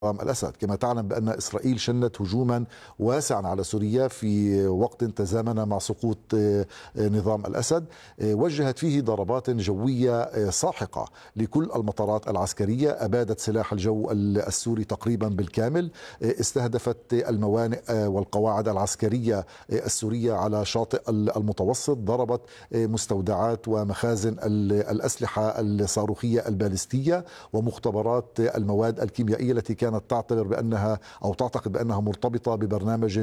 نظام الأسد. كما تعلم بأن إسرائيل شنت هجوما واسعا على سوريا في وقت تزامن مع سقوط نظام الأسد، وجهت فيه ضربات جوية ساحقة لكل المطارات العسكرية، أبادت سلاح الجو السوري تقريبا بالكامل، استهدفت الموانئ والقواعد العسكرية السورية على شاطئ المتوسط، ضربت مستودعات ومخازن الأسلحة الصاروخية البالستية ومختبرات المواد الكيميائية التي كانت تعتبر بأنها أو تعتقد بأنها مرتبطة ببرنامج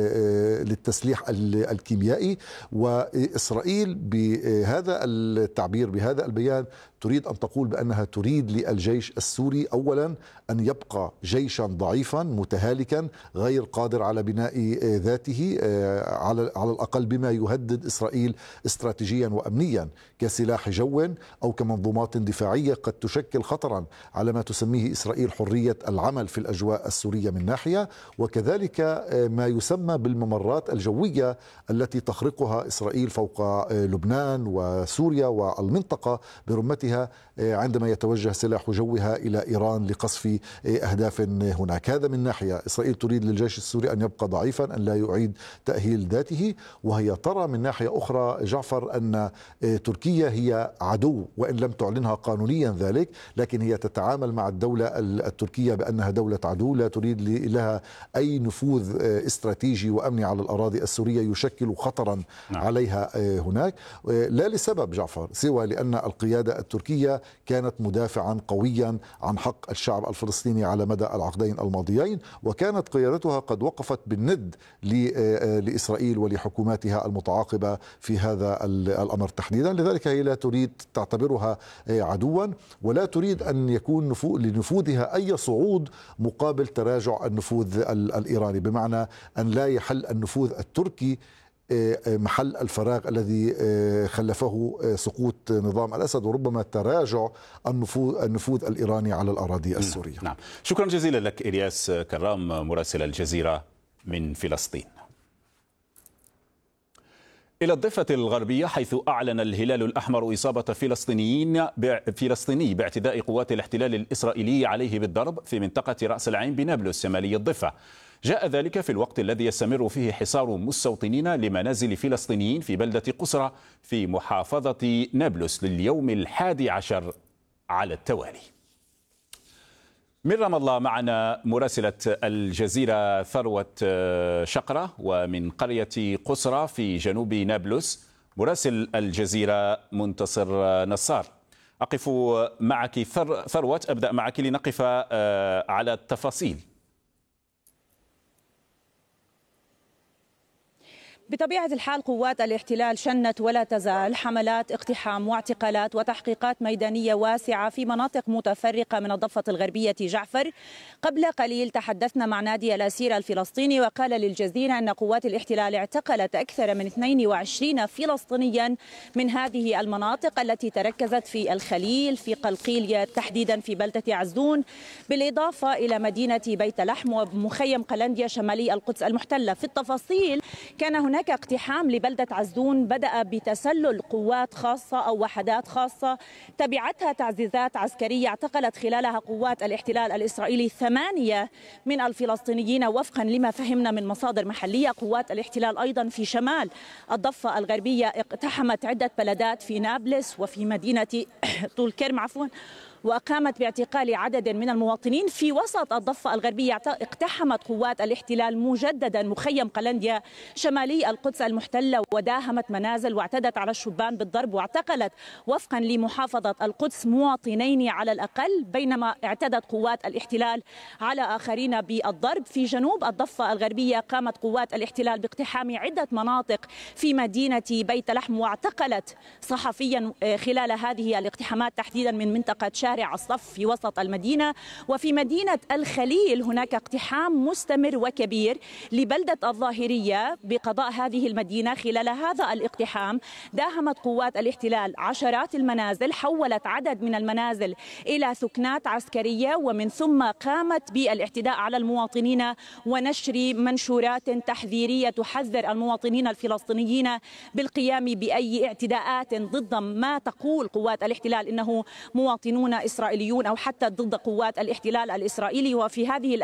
للتسليح الكيميائي. وإسرائيل بهذا التعبير بهذا البيان تريد أن تقول بأنها تريد للجيش السوري أولا أن يبقى جيشا ضعيفا متهالكا غير قادر على بناء ذاته على الأقل بما يهدد إسرائيل استراتيجيا وأمنيا كسلاح جو أو كمنظومات دفاعية قد تشكل خطرا على ما تسميه إسرائيل حرية العمل في الأجواء السورية من ناحية، وكذلك ما يسمى بالممرات الجوية التي تخرقها إسرائيل فوق لبنان وسوريا والمنطقة برمتها عندما يتوجه سلاح جوها إلى إيران لقصف أهداف هناك. هذا من ناحية. إسرائيل تريد للجيش السوري أن يبقى ضعيفا، أن لا يعيد تأهيل ذاته، وهي ترى من ناحية أخرى جعفر أن تركيا هي عدو وإن لم تعلنها قانونيا ذلك، لكن هي تتعامل مع الدولة التركية بأنها دولة عدو لا تريد لها أي نفوذ استراتيجي وأمني على الأراضي السورية يشكل خطرا عليها هناك، لا لسبب جعفر سوى لأن القيادة التركية كانت مدافعا قويا عن حق الشعب الفلسطيني على مدى العقدين الماضيين، وكانت قيادتها قد وقفت بالند لإسرائيل ولحكوماتها المتعاقبة في هذا الأمر تحديدا. لذلك هي لا تريد تعتبرها عدوا ولا تريد أن يكون لنفوذها أي صعود مقابل تراجع النفوذ الإيراني، بمعنى أن لا يحل النفوذ التركي محل الفراغ الذي خلفه سقوط نظام الأسد وربما تراجع النفوذ الإيراني على الأراضي السورية. نعم. شكرا جزيلا لك إلياس كرام مراسل الجزيرة من فلسطين. إلى الضفة الغربية، حيث أعلن الهلال الأحمر إصابة فلسطيني باعتداء قوات الاحتلال الإسرائيلي عليه بالضرب في منطقة رأس العين بنابلس شمالي الضفة. جاء ذلك في الوقت الذي يستمر فيه حصار مستوطنين لمنازل فلسطينيين في بلدة قسرة في محافظة نابلس لليوم 11 على التوالي. من رام الله معنا مراسلة الجزيرة ثروة شقرة، ومن قرية قسرة في جنوب نابلس مراسل الجزيرة منتصر نصار. أقف معك ثروة، أبدأ معك لنقف على التفاصيل. بطبيعة الحال قوات الاحتلال شنت ولا تزال حملات اقتحام واعتقالات وتحقيقات ميدانية واسعة في مناطق متفرقة من الضفة الغربية. جعفر، قبل قليل تحدثنا مع نادي الأسير الفلسطيني وقال للجزيرة أن قوات الاحتلال اعتقلت أكثر من 22 فلسطينيا من هذه المناطق التي تركزت في الخليل، في قلقيلية تحديدا في بلدة عزون، بالإضافة إلى مدينة بيت لحم ومخيم قلنديا شمالي القدس المحتلة. في التفاصيل، كان هناك اقتحام لبلدة عزون بدأ بتسلل قوات خاصة أو وحدات خاصة، تبعتها تعزيزات عسكرية اعتقلت خلالها قوات الاحتلال الإسرائيلي 8 من الفلسطينيين وفقا لما فهمنا من مصادر محلية. قوات الاحتلال أيضا في شمال الضفة الغربية اقتحمت عدة بلدات في نابلس وفي مدينة طول كرم وقامت باعتقال عدد من المواطنين. في وسط الضفة الغربية اقتحمت قوات الاحتلال مجددا مخيم قلنديا شمالي القدس المحتلة وداهمت منازل واعتدت على الشبان بالضرب، واعتقلت وفقا لمحافظة القدس مواطنين على الأقل، بينما اعتدت قوات الاحتلال على آخرين بالضرب. في جنوب الضفة الغربية قامت قوات الاحتلال باقتحام عدة مناطق في مدينة بيت لحم واعتقلت صحفيا خلال هذه الاقتحامات تحديدا من منطقة شارع الصف في وسط المدينة. وفي مدينة الخليل هناك اقتحام مستمر وكبير لبلدة الظاهرية بقضاء هذه المدينة. خلال هذا الاقتحام داهمت قوات الاحتلال عشرات المنازل، حولت عدد من المنازل إلى ثكنات عسكرية، ومن ثم قامت بالاعتداء على المواطنين ونشر منشورات تحذيرية تحذر المواطنين الفلسطينيين بالقيام بأي اعتداءات ضد ما تقول قوات الاحتلال إنه مواطنون إسرائيليون أو حتى ضد قوات الاحتلال الإسرائيلي. وفي هذه